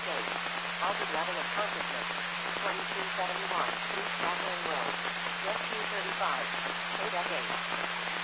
State. Altered level of consciousness. 2271 East Catherine Road. Jet 235. 8 F8.